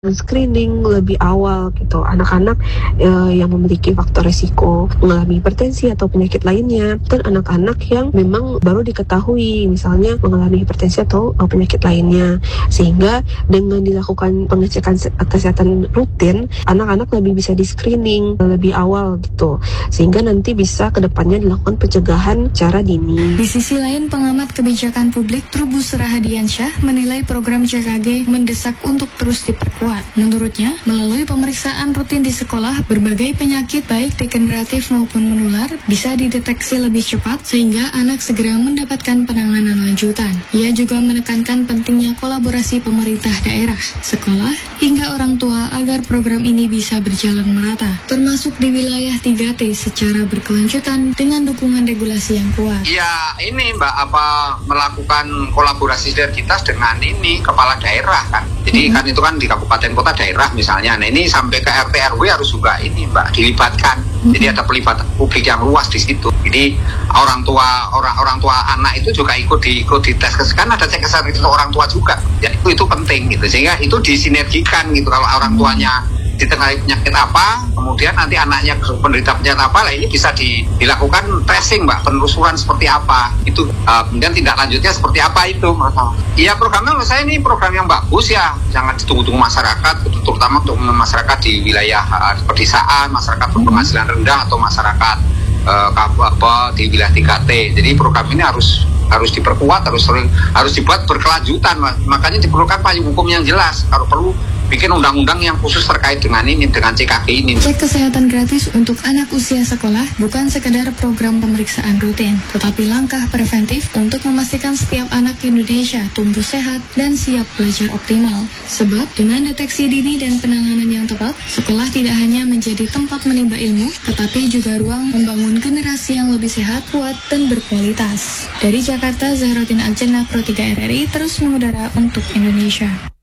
screening lebih awal gitu anak-anak yang memiliki faktor resiko mengalami hipertensi atau penyakit lainnya, dan anak-anak yang memang baru diketahui misalnya mengalami hipertensi atau penyakit lainnya, sehingga dengan dilakukan pengecekan kesehatan rutin anak-anak lebih bisa di screening lebih awal gitu, sehingga nanti bisa kedepannya dilakukan pencegahan secara dini. Di sisi lain, pengamat kebijakan publik Trubus Rahadiansyah menilai program JKG mendesak untuk terus diperkuat. Menurutnya, melalui pemeriksaan rutin di sekolah, berbagai penyakit baik degeneratif maupun menular bisa dideteksi lebih cepat sehingga anak segera mendapatkan penanganan lanjutan. Ia juga menekankan pentingnya kolaborasi pemerintah daerah, sekolah, hingga orang tua agar program ini bisa berjalan merata, termasuk di wilayah 3T secara berkelanjutan dengan dukungan regulasi yang kuat. Ya ini Mbak, melakukan kolaborasi sinergitas dengan ini kepala daerah kan. Jadi kan itu kan di kabupaten kota daerah misalnya. Nah ini sampai ke RT RW harus juga ini Mbak dilibatkan. Jadi ada pelibatan publik yang luas di situ. Jadi orang tua anak itu juga ikut di tes kan ada cek kesehatan itu orang tua juga. Ya itu penting gitu. Sehingga itu disinergikan gitu kalau orang tuanya ditengah penyakit apa, kemudian nanti anaknya penderita penyakit apa, lah ini bisa dilakukan tracing Mbak, penelusuran seperti apa itu, kemudian tindak lanjutnya seperti apa itu. Iya, programnya menurut saya ini program yang bagus ya, jangan ditunggu-tunggu masyarakat, terutama untuk masyarakat di wilayah pedesaan, masyarakat berpenghasilan rendah atau masyarakat di wilayah 3T. Jadi program ini harus diperkuat, harus dibuat berkelanjutan, makanya diperlukan payung hukum yang jelas. Kalau perlu bikin undang-undang yang khusus terkait dengan ini, dengan CKG ini. Cek kesehatan gratis untuk anak usia sekolah bukan sekedar program pemeriksaan rutin, tetapi langkah preventif untuk memastikan setiap anak Indonesia tumbuh sehat dan siap belajar optimal. Sebab dengan deteksi dini dan penanganan yang tepat, sekolah tidak hanya menjadi tempat menimba ilmu, tetapi juga ruang membangun generasi yang lebih sehat, kuat, dan berkualitas. Dari Jakarta, Zahrotin Aljana, Pro 3 RRI, terus mengudara untuk Indonesia.